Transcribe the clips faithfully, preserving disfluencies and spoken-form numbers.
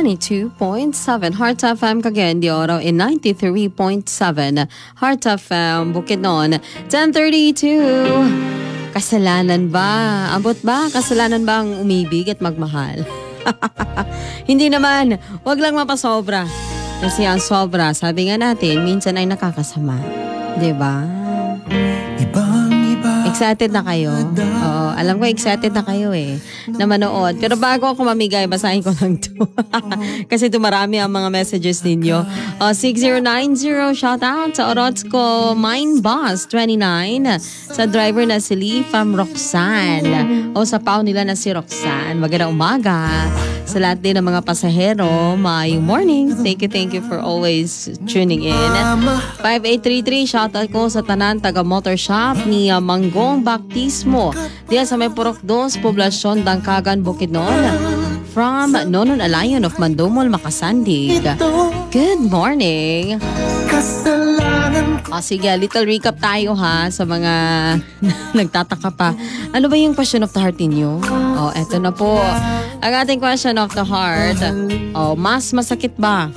ninety-two point seven Heart F M Cagayan de Oro and ninety-three point seven Heart F M Bukidnon. ten thirty-two. Kasalanan ba? Abot ba? Kasalanan ba ang umibig at magmahal? Hindi naman. Huwag lang mapasobra. Kasi ang sobra, sabi nga natin, minsan ay nakakasama. Diba? Excited na kayo? Oo, alam ko excited na kayo eh, na manood. Pero bago ako mamigay, basahin ko lang to. Kasi tumarami ang mga messages ninyo. Uh, six zero nine zero, shout out sa Orozco Mine Boss twenty-nine. Sa driver na si Lee from Roxanne. O sa pao nila na si Roxanne. Magandang umaga. Sa lahat din ng mga pasahero, mayong morning. Thank you, thank you for always tuning in. five eight three three, shout out ko sa tanan taga motor shop ni uh, Manggong Baptismo. Diyan sa may Purok dos, Poblasyon, Dangkagan, Bukidnon. From Nonon Alayon of Mandomol, Makasandig. Good morning. O sige, little recap tayo ha sa mga nagtataka pa. Ano ba yung question of the heart ninyo? O, eto na po. Ang ating question of the heart. O, mas masakit ba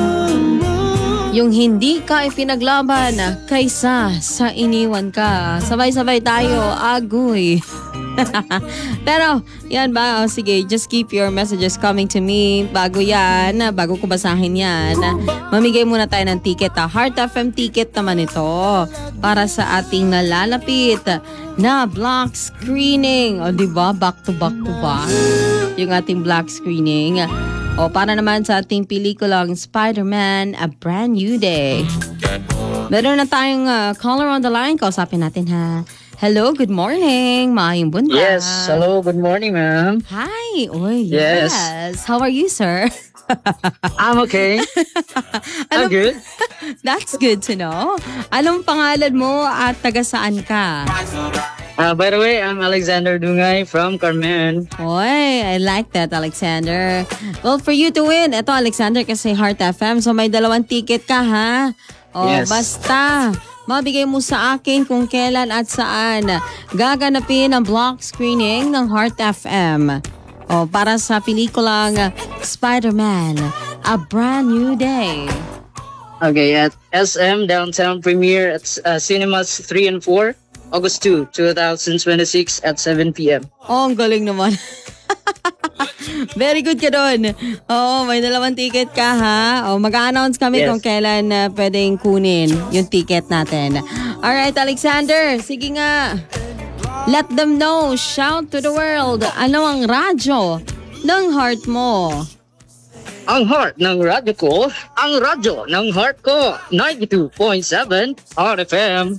yung hindi ka ipinaglaban kaysa sa iniwan ka? Sabay-sabay tayo, agoy. Pero, yan ba? O, sige, just keep your messages coming to me. Bago yan, bago ko basahin yan, mamigay muna tayo ng ticket. Ha? Heart F M ticket naman ito para sa ating nalalapit na block screening. O, diba? Back to back to back. Yung ating block screening. O, para naman sa ating pelikulang Spider-Man, A Brand New Day. Meron na tayong uh, caller on the line. Kausapin natin ha. Hello, good morning. Maayong buntag. Yes, hello, good morning, ma'am. Hi. Oy, yes. Yes. How are you, sir? I'm okay. I'm good. That's good to know. Anong pangalan mo at taga saan ka? Uh, by the way, I'm Alexander Dungay from Carmen. Oy, I like that, Alexander. Well, for you to win, ito, Alexander, kasi Heart F M, so may dalawang ticket ka, ha? O, Yes. basta mabigay mo sa akin kung kailan at saan gaganapin ang block screening ng Heart F M. O, para sa pelikulang Spider-Man, A Brand New Day. Okay, at S M Downtown Premiere at uh, Cinemas three and four, August second, twenty twenty-six at seven p.m. Oh, ang galing naman. Very good ka doon. Oo, may dalawang ticket ka ha. O, mag-announce kami Yes. kung kailan uh, pwedeng kunin yung ticket natin. Alright, Alexander. Sige nga. Let them know. Shout to the world. Ano ang radyo ng heart mo? Ang heart ng radyo ko, ang radyo ng heart ko, ninety-two point seven Heart F M.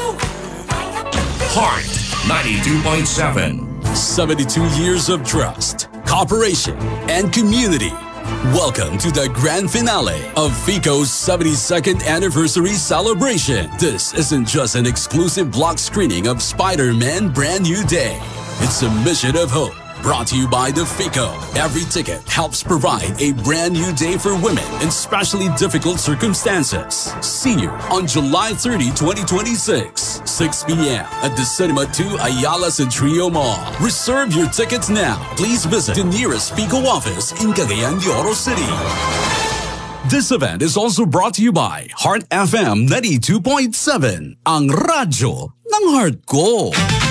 Heart ninety-two point seven. seventy-two years of trust, cooperation, and community. Welcome to the grand finale of FICO's seventy-second anniversary celebration. This isn't just an exclusive block screening of Spider-Man Brand New Day. It's a mission of hope. Brought to you by the FICO. Every ticket helps provide a brand new day for women in especially difficult circumstances. See you on July thirtieth, twenty twenty-six, six p.m. at the Cinema two Ayala Centrio Mall. Reserve your tickets now. Please visit the nearest FICO office in Cagayan de Oro City. This event is also brought to you by Heart F M ninety-two point seven, ang radyo ng heart ko.